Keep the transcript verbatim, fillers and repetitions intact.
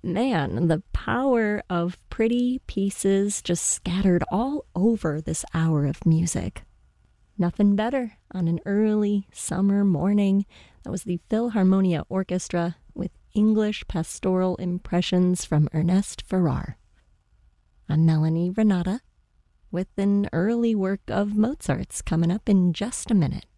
Man, the power of pretty pieces just scattered all over this hour of music. Nothing better on an early summer morning. That was the Philharmonia Orchestra with English pastoral impressions from Ernest Farrar. I'm Melanie Renata with an early work of Mozart's coming up in just a minute.